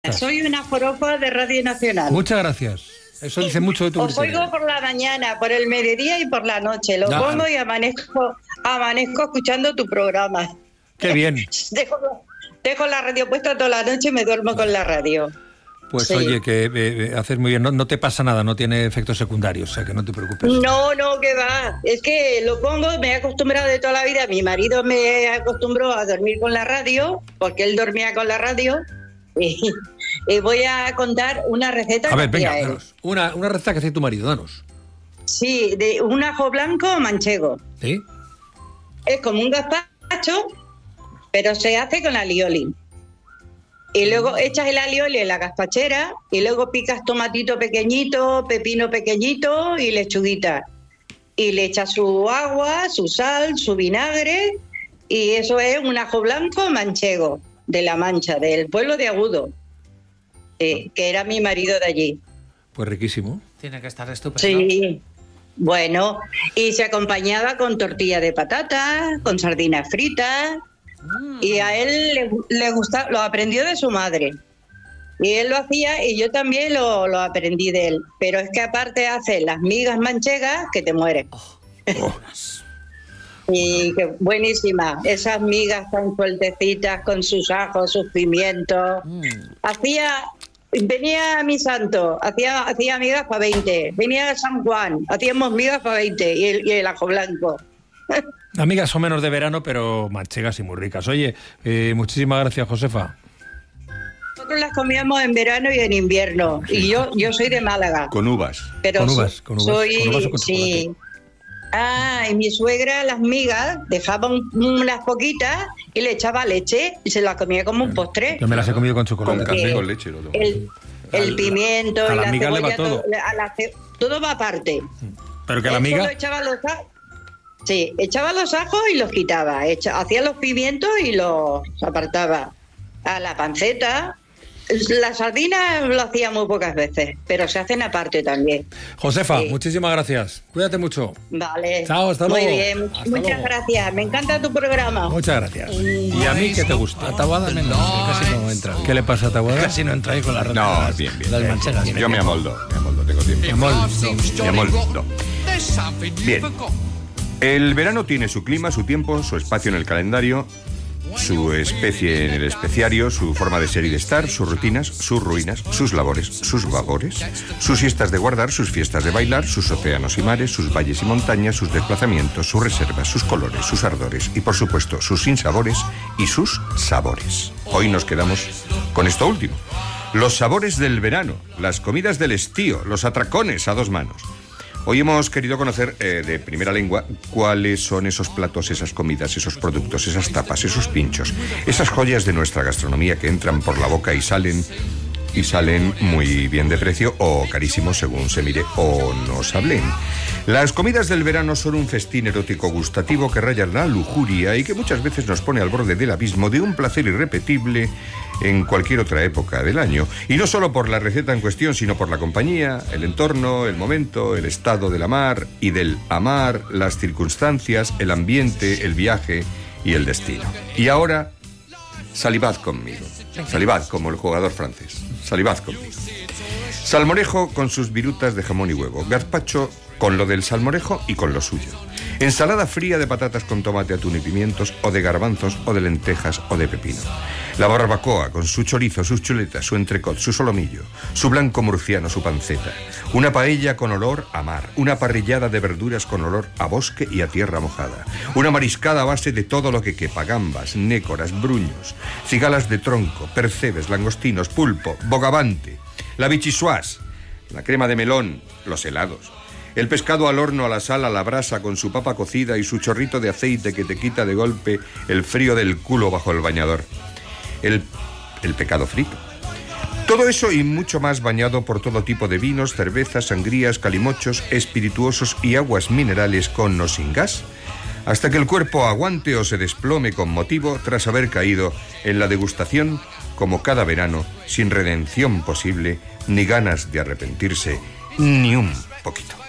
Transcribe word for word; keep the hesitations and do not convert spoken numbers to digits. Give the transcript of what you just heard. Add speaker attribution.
Speaker 1: Soy una joroba de Radio Nacional.
Speaker 2: Muchas gracias. Eso dice mucho de tu
Speaker 1: Os oigo por la mañana, por el mediodía y por la noche. Lo
Speaker 2: no.
Speaker 1: pongo y amanezco, amanezco escuchando tu programa.
Speaker 2: Qué bien.
Speaker 1: Dejo, dejo la radio puesta toda la noche y me duermo con la radio.
Speaker 2: Pues
Speaker 1: sí.
Speaker 2: Oye, que eh, haces muy bien. No, no te pasa nada, no tiene efectos secundarios, o sea que no te preocupes.
Speaker 1: No, no, que va. Es que lo pongo, me he acostumbrado de toda la vida. Mi marido me acostumbró a dormir con la radio, porque él dormía con la radio. Y, y voy a contar una receta.
Speaker 2: A ver,
Speaker 1: que
Speaker 2: venga,
Speaker 1: hacía él.
Speaker 2: danos. Una, una receta que hace tu marido, danos.
Speaker 1: Sí, de un ajo blanco manchego.
Speaker 2: ¿Sí?
Speaker 1: Es como un gazpacho, pero se hace con alioli. Y luego echas el alioli en la gazpachera y luego picas tomatito pequeñito, pepino pequeñito y lechuguita. Y le echas su agua, su sal, su vinagre, y eso es un ajo blanco manchego, de La Mancha, del pueblo de Agudo, eh, que era mi marido de allí.
Speaker 2: Pues riquísimo.
Speaker 3: Tiene que estar estupendo.
Speaker 1: Sí, bueno, y se acompañaba con tortilla de patata, con sardinas fritas, mm. y a él le, le gusta, lo aprendió de su madre. Y él lo hacía y yo también lo, lo aprendí de él. Pero es que aparte hace las migas manchegas que te mueres.
Speaker 3: Oh.
Speaker 2: Oh.
Speaker 1: Y que buenísima, esas migas tan sueltecitas con sus ajos, sus pimientos. Mm. Hacía, venía mi santo, hacía, hacía migas para veinte. Venía San Juan, hacíamos migas para veinte y el, y el ajo blanco.
Speaker 2: Amigas son menos de verano, pero manchegas y muy ricas. Oye, eh, muchísimas gracias, Josefa.
Speaker 1: Nosotros las comíamos en verano y en invierno. Y yo, yo soy de Málaga.
Speaker 4: Con uvas.
Speaker 1: Pero
Speaker 2: con uvas, con uvas.
Speaker 1: Soy,
Speaker 2: ¿Con uvas o con
Speaker 1: sí.
Speaker 2: chocolate?
Speaker 1: Ah, y mi suegra las migas dejaba un, unas poquitas y le echaba leche y se las comía como un postre.
Speaker 2: Yo me las he comido con chocolate.
Speaker 4: Con café
Speaker 1: Eh,
Speaker 4: con leche. Lo tomo.
Speaker 1: El, el
Speaker 2: Al-
Speaker 1: pimiento
Speaker 2: a
Speaker 1: y
Speaker 2: la
Speaker 1: la
Speaker 2: miga le va
Speaker 1: cebolla,
Speaker 2: todo.
Speaker 1: todo, a la ce- todo va aparte.
Speaker 2: Pero que la
Speaker 1: Él
Speaker 2: amiga...
Speaker 1: solo echaba los ajos. Sí, echaba los ajos y los quitaba. Echa, hacía los pimientos y los apartaba. A la panceta. Las sardinas lo hacía muy pocas veces, pero se hacen aparte también.
Speaker 2: Josefa,
Speaker 1: Sí.
Speaker 2: muchísimas gracias. Cuídate mucho.
Speaker 1: Vale.
Speaker 2: Chao, hasta luego.
Speaker 1: Muy bien,
Speaker 2: Hasta
Speaker 1: muchas
Speaker 2: luego.
Speaker 1: gracias. Me encanta tu programa.
Speaker 2: Muchas gracias. ¿Y a mí qué te gusta?
Speaker 3: A Taboada menos, que casi no entra.
Speaker 2: ¿Qué le pasa a Taboada?
Speaker 3: Casi no entra ahí con las
Speaker 4: No,
Speaker 3: las-
Speaker 4: bien, bien.
Speaker 3: Las
Speaker 4: bien.
Speaker 3: manchegas.
Speaker 4: Yo me amoldo, me amoldo, tengo tiempo.
Speaker 2: Me amoldo.
Speaker 4: Me amoldo. Bien. El verano tiene su clima, su tiempo, su espacio en el calendario, su especie en el especiario, su forma de ser y de estar, sus rutinas, sus ruinas, sus labores, sus vapores, sus siestas de guardar, sus fiestas de bailar, sus océanos y mares, sus valles y montañas, sus desplazamientos, sus reservas, sus colores, sus ardores y, por supuesto, sus sinsabores y sus sabores. Hoy nos quedamos con esto último. Los sabores del verano, las comidas del estío, los atracones a dos manos. Hoy hemos querido conocer eh, de primera lengua cuáles son esos platos, esas comidas, esos productos, esas tapas, esos pinchos, esas joyas de nuestra gastronomía que entran por la boca y salen y salen muy bien de precio o carísimos según se mire o nos hablen. Las comidas del verano son un festín erótico gustativo que raya la lujuria y que muchas veces nos pone al borde del abismo de un placer irrepetible en cualquier otra época del año. Y no solo por la receta en cuestión, sino por la compañía, el entorno, el momento, el estado del amar y del amar, las circunstancias, el ambiente, el viaje y el destino. Y ahora, salivad conmigo. Salivad como el jugador francés. Salivad conmigo. Salmorejo con sus virutas de jamón y huevo. Gazpacho con lo del salmorejo y con lo suyo. Ensalada fría de patatas con tomate, atún y pimientos, o de garbanzos, o de lentejas, o de pepino. La barbacoa con su chorizo, sus chuletas, su entrecot, su solomillo, su blanco murciano, su panceta. Una paella con olor a mar. Una parrillada de verduras con olor a bosque y a tierra mojada. Una mariscada a base de todo lo que quepa. Gambas, nécoras, bruños, cigalas de tronco, percebes, langostinos, pulpo, bogavante. La bichisuas, la crema de melón, los helados. El pescado al horno, a la sal, a la brasa, con su papa cocida y su chorrito de aceite que te quita de golpe el frío del culo bajo el bañador. El, el pecado frito. Todo eso y mucho más bañado por todo tipo de vinos, cervezas, sangrías, calimochos, espirituosos y aguas minerales con o sin gas, hasta que el cuerpo aguante o se desplome con motivo tras haber caído en la degustación, como cada verano, sin redención posible, ni ganas de arrepentirse, ni un poquito.